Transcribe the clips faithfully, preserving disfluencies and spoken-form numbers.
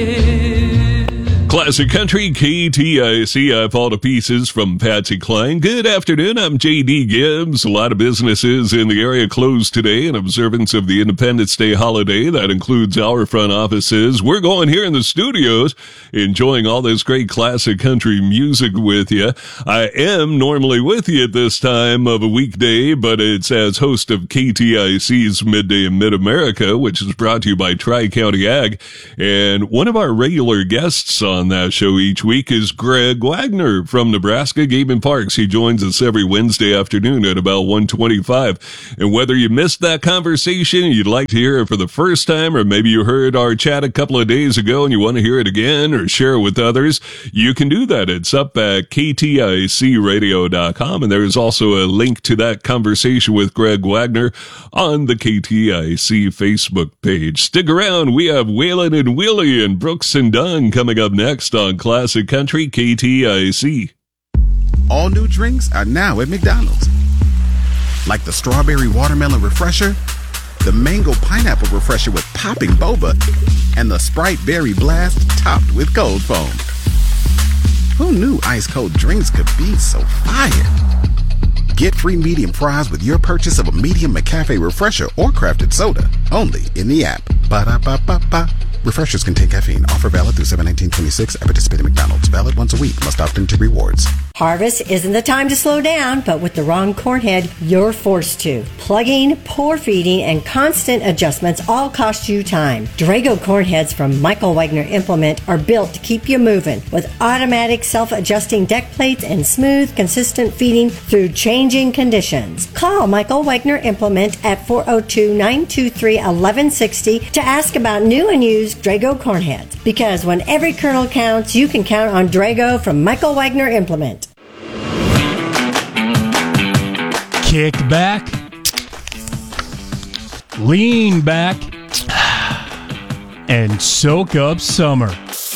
Classic Country, K T I C, I Fall to Pieces from Patsy Cline. Good afternoon, I'm J D Gibbs. A lot of businesses in the area closed today in observance of the Independence Day holiday. That includes our front offices. We're going here in the studios, enjoying all this great classic country music with you. I am normally with you at this time of a weekday, but it's as host of K T I C's Midday in Mid-America, which is brought to you by Tri-County Ag. And one of our regular guests on that show each week is Greg Wagner from Nebraska Game Parks. He joins us every Wednesday afternoon at about one twenty-five. And whether you missed that conversation, you'd like to hear it for the first time, or maybe you heard our chat a couple of days ago and you want to hear it again or share it with others, you can do that. It's up at K T I C radio dot com, and there's also a link to that conversation with Greg Wagner on the K T I C Facebook page. Stick around. We have Waylon and Willie and Brooks and Dunn coming up next. Next on Classic Country, K T I C. All new drinks are now at McDonald's. Like the strawberry watermelon refresher, the mango pineapple refresher with popping boba, and the Sprite berry blast topped with cold foam. Who knew ice cold drinks could be so fire? Get free medium fries with your purchase of a medium McCafe refresher or crafted soda, only in the app. Ba-da-ba-ba-ba. Refreshers contain caffeine. Offer valid through seven nineteen twenty-six at participating McDonald's. Valid once a week. Must opt into rewards. Harvest isn't the time to slow down, but with the wrong corn head, you're forced to. Plugging, pour feeding, and constant adjustments all cost you time. Drago corn heads from Michael Wagner Implement are built to keep you moving with automatic self-adjusting deck plates and smooth, consistent feeding through changing conditions. Call Michael Wagner Implement at four oh two, nine two three, one one six oh to ask about new and used Drago corn heads. Because when every kernel counts, you can count on Drago from Michael Wagner Implement. Kick back, lean back, and soak up summer.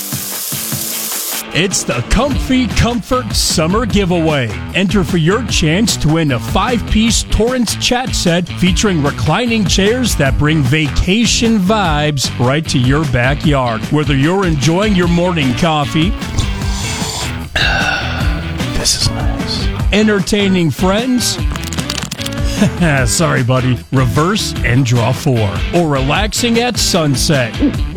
It's the Comfy Comfort Summer Giveaway. Enter for your chance to win a five-piece Torrance chat set featuring reclining chairs that bring vacation vibes right to your backyard. Whether you're enjoying your morning coffee, this is nice, entertaining friends, sorry, buddy, reverse and draw four, or relaxing at sunset.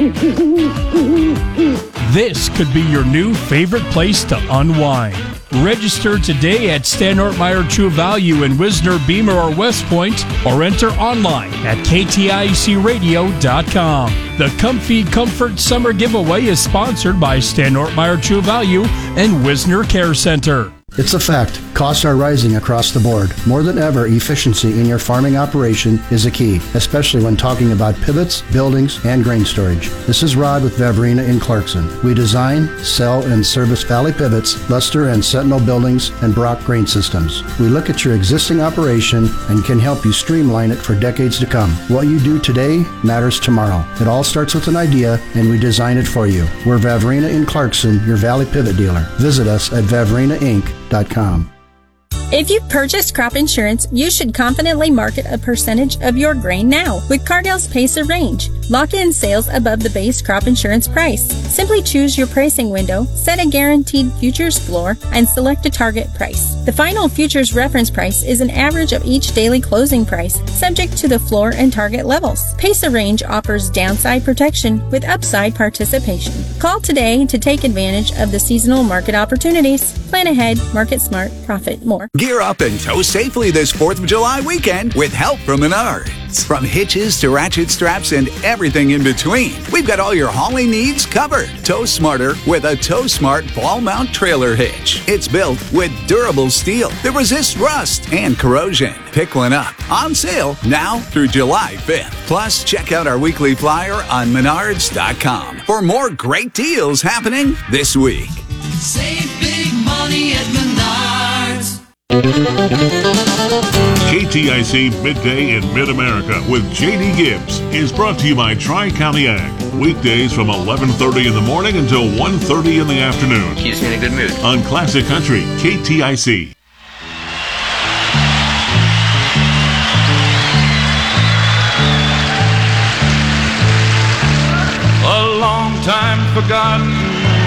This could be your new favorite place to unwind. Register today at Stan Ortmeyer True Value in Wisner, Beamer, or West Point, or enter online at K T I C radio dot com. The Comfy Comfort Summer Giveaway is sponsored by Stan Ortmeyer True Value and Wisner Care Center. It's a fact. Costs are rising across the board. More than ever, efficiency in your farming operation is a key, especially when talking about pivots, buildings, and grain storage. This is Rod with Vavrina in Clarkson. We design, sell, and service Valley Pivots, Luster and Sentinel buildings, and Brock grain systems. We look at your existing operation and can help you streamline it for decades to come. What you do today matters tomorrow. It all starts with an idea, and we design it for you. We're Vavrina in Clarkson, your Valley Pivot dealer. Visit us at vavrina inc dot com. If you've purchased crop insurance, you should confidently market a percentage of your grain now with Cardell's Pacer Range. Lock in sales above the base crop insurance price. Simply choose your pricing window, set a guaranteed futures floor, and select a target price. The final futures reference price is an average of each daily closing price, subject to the floor and target levels. Pacer Range offers downside protection with upside participation. Call today to take advantage of the seasonal market opportunities. Plan ahead, market smart, profit more. Gear up and tow safely this fourth of July weekend with help from Menards. From hitches to ratchet straps and everything in between, we've got all your hauling needs covered. Tow smarter with a Tow Smart ball mount trailer hitch. It's built with durable steel that resists rust and corrosion. Pick one up. On sale now through July fifth. Plus, check out our weekly flyer on menards dot com for more great deals happening this week. Save big money at Menards. K T I C Midday in Mid-America with J D Gibbs is brought to you by Tri-County Ag. Weekdays from eleven thirty in the morning until one thirty in the afternoon. Keeps me in a good mood. On Classic Country, K T I C. A long time forgotten